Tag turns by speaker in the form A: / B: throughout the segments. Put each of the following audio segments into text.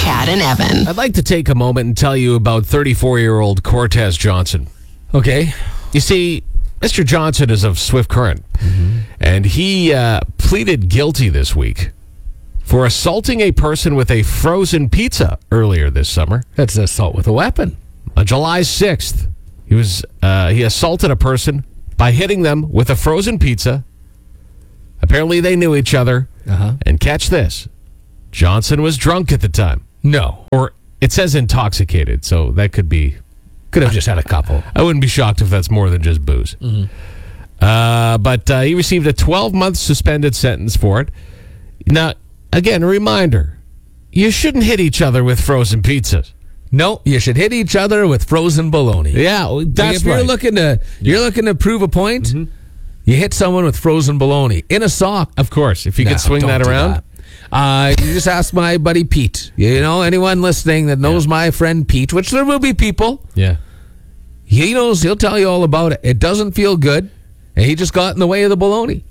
A: Chad and Evan.
B: I'd like to take a moment and tell you about 34-year-old Cortez Johnson.
C: Okay.
B: You see, Mr. Johnson is of Swift Current, and he pleaded guilty this week for assaulting a person with a frozen pizza earlier this summer.
C: That's assault with a weapon.
B: On July 6th, he assaulted a person by hitting them with a frozen pizza. Apparently, they knew each other. And catch this, Johnson was drunk at the time.
C: No.
B: Or it says intoxicated, so that could
C: have just had a couple.
B: I wouldn't be shocked if that's more than just booze. But he received a 12-month suspended sentence for it. Now, again, a reminder, you shouldn't hit each other with frozen pizzas.
C: No, you should hit each other with frozen bologna.
B: Yeah, that's
C: if
B: right.
C: You're looking to prove a point, you hit someone with frozen bologna in a sock.
B: Of course, if you could swing that around.
C: You just ask my buddy Pete. You know, anyone listening that knows my friend Pete, which there will be people.
B: Yeah.
C: He knows, he'll tell you all about it. It doesn't feel good, and he just got in the way of the bologna.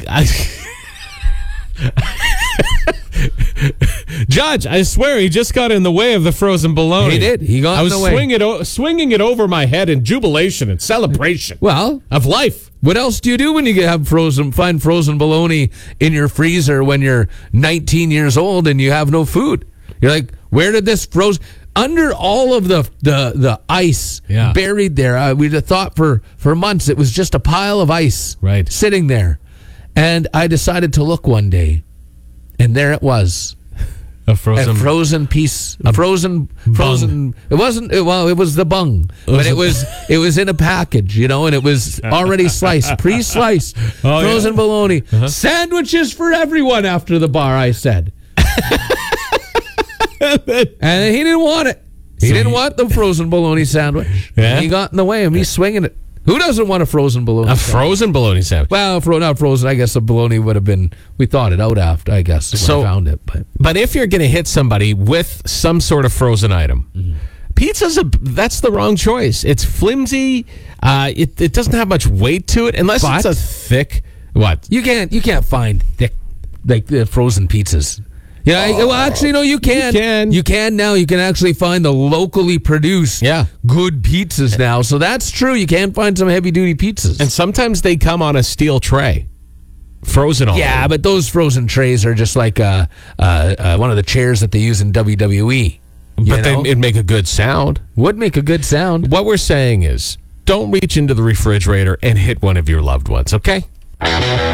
B: Judge, I swear he just got in the way of the frozen bologna.
C: He did. He got in the way.
B: I was swinging it over my head in jubilation and celebration.
C: Well,
B: of life.
C: What else do you do when you find frozen bologna in your freezer when you're 19 years old and you have no food? You're like, where did this frozen... Under all of the ice buried there, we'd have thought for months it was just a pile of ice sitting there. And I decided to look one day, and there it was. A frozen piece. Frozen. It wasn't. It was the bung, but it was in a package, you know, and it was already sliced, pre-sliced, frozen bologna. Sandwiches for everyone after the bar, I said. And he didn't want it. He didn't want the frozen bologna sandwich. Yeah? He got in the way of me swinging it. Who doesn't want a frozen bologna sandwich?
B: Frozen bologna sandwich?
C: Well, not frozen. I guess the bologna would have been... We thought it out after, I guess, when I found it.
B: But if you're going to hit somebody with some sort of frozen item, pizza's that's the wrong choice. It's flimsy. It doesn't have much weight to it unless it's a thick... What?
C: You can't find thick, like the frozen pizzas. Yeah, well, actually, no, you can. You can now. You can actually find the locally produced good pizzas now. So that's true. You can find some heavy-duty pizzas.
B: And sometimes they come on a steel tray, frozen all over.
C: But those frozen trays are just like one of the chairs that they use in WWE.
B: But it'd make a good sound.
C: Would make a good sound.
B: What we're saying is, don't reach into the refrigerator and hit one of your loved ones, okay?